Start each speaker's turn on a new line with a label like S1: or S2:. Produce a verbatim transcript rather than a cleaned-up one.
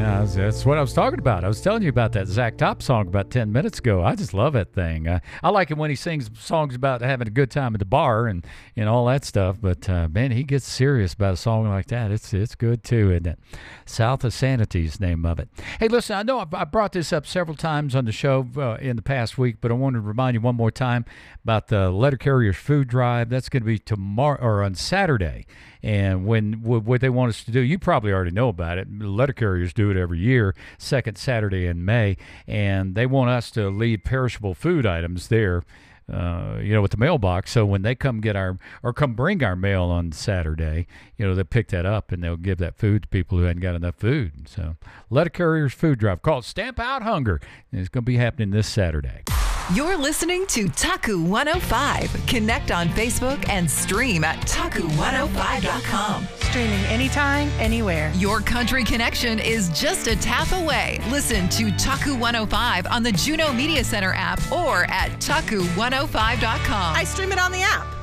S1: Yeah, that's what I was talking about. I was telling you about that Zach Top song about ten minutes ago. I just love that thing. Uh, I like it when he sings songs about having a good time at the bar and, and all that stuff. But, uh, man, he gets serious about a song like that. It's it's good, too, isn't it? South of Sanity's the name of it. Hey, listen, I know I brought this up several times on the show uh, in the past week, but I wanted to remind you one more time about the Letter Carriers Food Drive. That's going to be tomorrow or on Saturday. And when what they want us to do, you probably already know about it. Letter carriers do it every year, second Saturday in May, and they want us to leave perishable food items there, uh, you know, with the mailbox. So when they come get our or come bring our mail on Saturday, you know, they'll pick that up and they'll give that food to people who hadn't got enough food. So Letter Carriers Food Drive called Stamp Out Hunger, and it's going to be happening this Saturday.
S2: You're listening to Taku one oh five. Connect on Facebook and stream at taku one oh five dot com.
S3: Streaming anytime, anywhere.
S2: Your country connection is just a tap away. Listen to Taku one oh five on the Juno Media Center app or at taku one oh five dot com.
S3: I stream it on the app.